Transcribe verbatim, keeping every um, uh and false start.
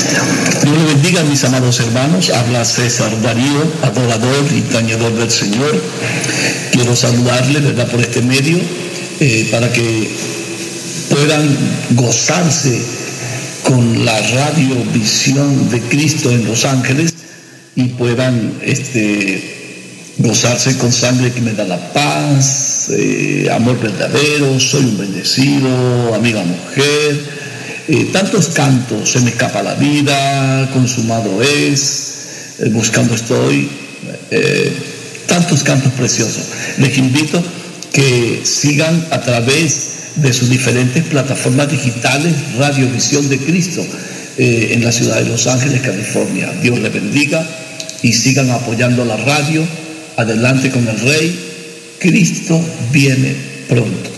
Dios le bendiga, mis amados hermanos. Habla César Darío, adorador y tañedor del Señor. Quiero saludarle, ¿verdad?, por este medio, eh, para que puedan gozarse con la radiovisión de Cristo en Los Ángeles y puedan este, gozarse con sangre que me da la paz, eh, amor verdadero, soy un bendecido, amiga mujer. Eh, tantos cantos, se me escapa la vida, consumado es, eh, buscando estoy, eh, tantos cantos preciosos. Les invito que sigan a través de sus diferentes plataformas digitales Radiovisión de Cristo eh, en la ciudad de Los Ángeles, California. Dios les bendiga y sigan apoyando la radio. Adelante con el Rey. Cristo viene pronto.